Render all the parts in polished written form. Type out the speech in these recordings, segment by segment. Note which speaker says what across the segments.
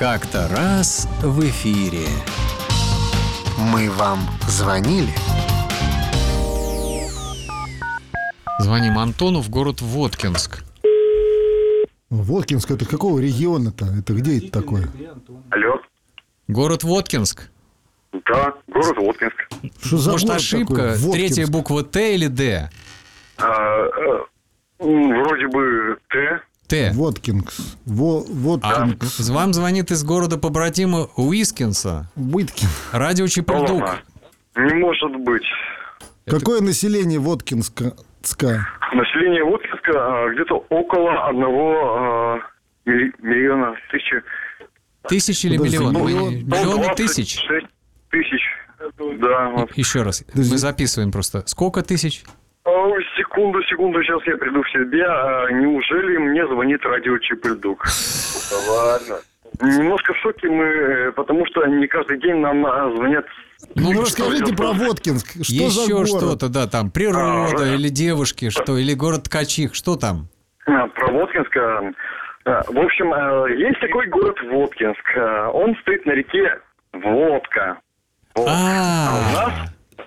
Speaker 1: Как-то раз в эфире.
Speaker 2: Мы вам звонили?
Speaker 3: Звоним Антону в город Воткинск.
Speaker 4: Воткинск, это какого региона-то? Это где это такое?
Speaker 5: Алло.
Speaker 3: Город Воткинск.
Speaker 5: Да, город Воткинск.
Speaker 4: Что за
Speaker 3: Может,
Speaker 4: город
Speaker 3: ошибка?
Speaker 4: такой? Воткинск.
Speaker 3: Третья буква Т или Д?
Speaker 5: Вроде бы Т.
Speaker 3: Т.
Speaker 4: Воткинск.
Speaker 3: А
Speaker 4: Воткинск.
Speaker 3: вам звонит из города побратима Уискинса.
Speaker 4: Уиткин.
Speaker 3: Радио Чепурдук.
Speaker 5: Ладно. Не может быть.
Speaker 4: Какое население Воткинска?
Speaker 5: Население Воткинска где-то около 1 миллиона тысяч.
Speaker 3: Тысячи или
Speaker 4: Подожди,
Speaker 3: миллион?
Speaker 4: миллион.
Speaker 3: Миллионы тысяч?
Speaker 5: 26 тысяч. Да. Вот.
Speaker 3: Еще раз.
Speaker 4: Подожди.
Speaker 3: Мы записываем просто. Сколько тысяч?
Speaker 5: Секунду, сейчас я приду в себя. Неужели мне звонит радио Чепурдук? Ладно. Немножко в шоке мы, потому что не каждый день нам звонят.
Speaker 4: Ну, расскажите про Воткинск. Что за
Speaker 3: Еще
Speaker 4: город?
Speaker 3: что-то, да, там природа или девушки, что, или город Ткачих, что там?
Speaker 5: Про Воткинск. В общем, есть такой город Воткинск. Он стоит на реке Водка. Вот. А у нас...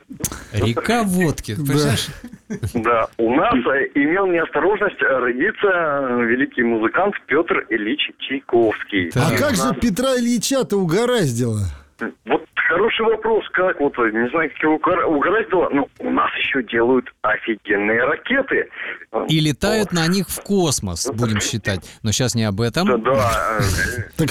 Speaker 3: Река Водки, понимаешь?
Speaker 5: Да, у нас имел неосторожность родиться великий музыкант Петр Ильич Чайковский.
Speaker 4: А
Speaker 3: Так.
Speaker 4: как же Петра Ильича-то угораздило?
Speaker 5: Вот хороший вопрос, как вот, не знаю, как его угораздило, но у нас еще делают офигенные ракеты.
Speaker 3: И летают на них в космос, будем считать. Но сейчас не об этом.
Speaker 5: Да.
Speaker 4: Так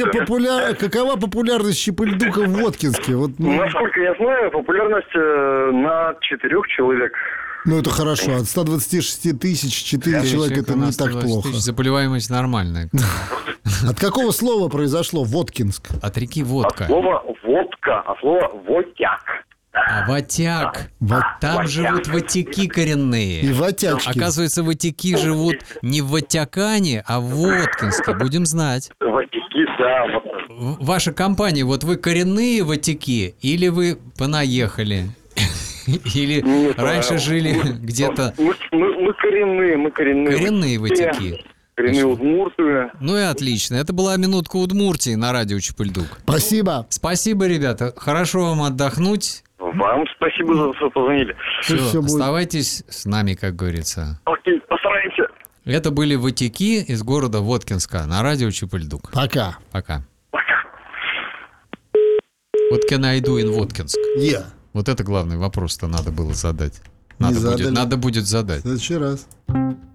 Speaker 4: какова популярность Чепурдука в Воткинске? Вот,
Speaker 5: Насколько я знаю, популярность на 4 человек.
Speaker 4: ну, это хорошо. От 126 тысяч 4 человека это не так плохо.
Speaker 3: Заболеваемость нормальная.
Speaker 4: От какого слова произошло Воткинск?
Speaker 3: От реки
Speaker 5: От
Speaker 3: Водка.
Speaker 5: слова водка, а слова водяк.
Speaker 3: А Ватяк. Там
Speaker 5: Ватяк.
Speaker 3: живут ватяки коренные.
Speaker 4: И ватячки.
Speaker 3: Оказывается, ватяки живут не в Ватякане, а в Воткинске. Будем знать.
Speaker 5: Ватяки, да.
Speaker 3: Ваша компания, вот вы коренные ватяки или вы понаехали? Или
Speaker 5: Нет,
Speaker 3: раньше жили где-то...
Speaker 5: Мы коренные.
Speaker 3: Коренные ватяки.
Speaker 5: Коренные удмурты.
Speaker 3: Ну и отлично. Это была минутка Удмуртии на радио Чепурдук.
Speaker 4: Спасибо.
Speaker 3: Спасибо, ребята. Хорошо вам отдохнуть.
Speaker 5: Вам спасибо за то, что позвонили.
Speaker 4: Всё будет.
Speaker 3: Оставайтесь с нами, как говорится.
Speaker 5: Окей, постараемся.
Speaker 3: Это были ватяки из города Воткинска на радио Чепурдук.
Speaker 4: Пока.
Speaker 3: Пока.
Speaker 5: Пока.
Speaker 3: What can I do in Воткинск?
Speaker 4: Я.
Speaker 3: Вот это главный вопрос-то надо было задать.
Speaker 4: Не задали.
Speaker 3: Надо будет задать.
Speaker 4: В следующий раз.